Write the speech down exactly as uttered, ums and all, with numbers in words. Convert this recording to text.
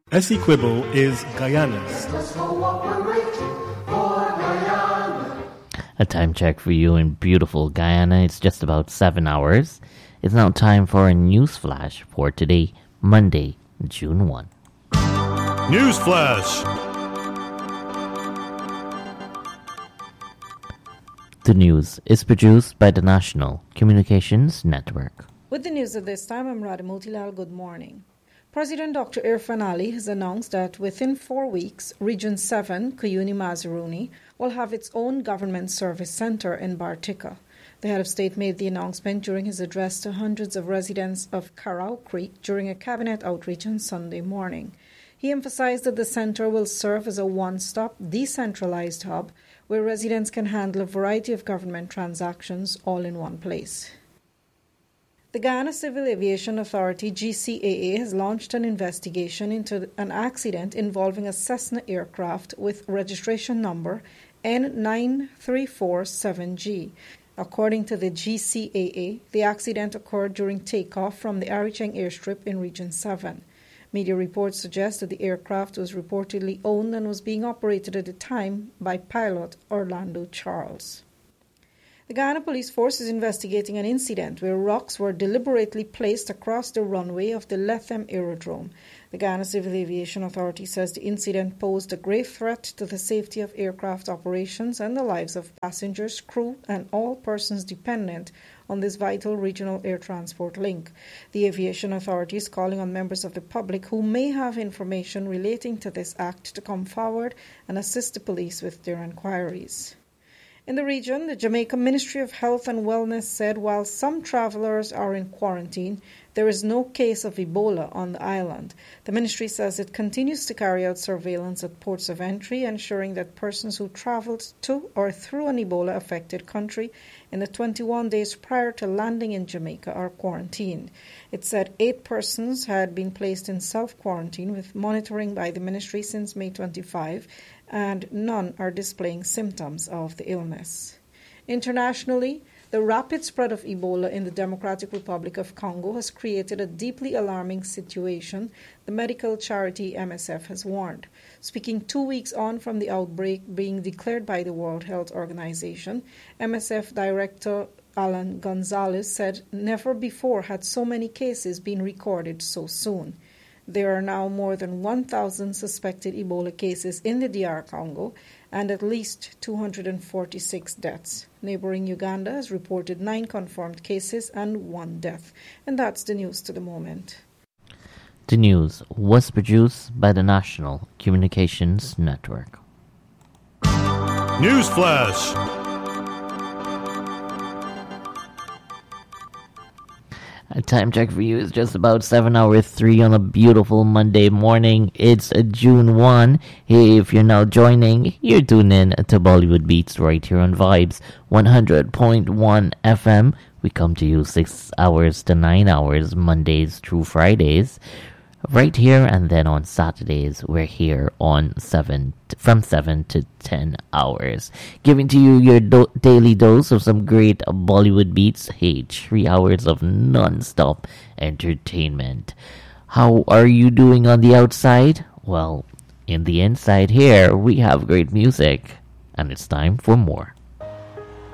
Essequibo is Guyana's. A time check for you in beautiful Guyana. It's just about seven hours. It's now time for a news flash for today, Monday, June first. News flash. The news is produced by the National Communications Network. With the news at this time, I'm Radha Motilal. Good morning. President Doctor Irfan Ali has announced that within four weeks, Region seven, Cuyuni Mazaruni, will have its own government service center in Bartica. The head of state made the announcement during his address to hundreds of residents of Carrow Creek during a cabinet outreach on Sunday morning. He emphasized that the center will serve as a one-stop, decentralized hub where residents can handle a variety of government transactions all in one place. The Guyana Civil Aviation Authority, G C A A, has launched an investigation into an accident involving a Cessna aircraft with registration number N nine three four seven G. According to the G C A A, the accident occurred during takeoff from the Aricheng airstrip in Region seven. Media reports suggest that the aircraft was reportedly owned and was being operated at the time by pilot Orlando Charles. The Guyana Police Force is investigating an incident where rocks were deliberately placed across the runway of the Lethem Aerodrome. The Guyana Civil Aviation Authority says the incident posed a grave threat to the safety of aircraft operations and the lives of passengers, crew, and all persons dependent on this vital regional air transport link. The Aviation Authority is calling on members of the public who may have information relating to this act to come forward and assist the police with their inquiries. In the region, the Jamaica Ministry of Health and Wellness said while some travelers are in quarantine, there is no case of Ebola on the island. The ministry says it continues to carry out surveillance at ports of entry, ensuring that persons who traveled to or through an Ebola-affected country in the twenty-one days prior to landing in Jamaica are quarantined. It said eight persons had been placed in self-quarantine with monitoring by the ministry since May twenty-fifth, and none are displaying symptoms of the illness. Internationally, the rapid spread of Ebola in the Democratic Republic of Congo has created a deeply alarming situation, the medical charity M S F has warned. Speaking two weeks on from the outbreak being declared by the World Health Organization, M S F Director Alan Gonzalez said never before had so many cases been recorded so soon. There are now more than one thousand suspected Ebola cases in the D R Congo and at least two hundred forty-six deaths. Neighboring Uganda has reported nine confirmed cases and one death. And that's the news to the moment. The news was produced by the National Communications Network. News flash. A time check for you is just about seven hours three on a beautiful Monday morning. It's June first. Hey, if you're now joining, you're tuned in to Bollywood Beats right here on Vibes one hundred point one F M. We come to you six hours to nine hours, Mondays through Fridays, right here, and then on Saturdays we're here on seven from seven to ten hours, giving to you your do- daily dose of some great Bollywood beats. Hey, three hours of non-stop entertainment. How are you doing on the outside? Well, in the inside here we have great music, and it's time for more.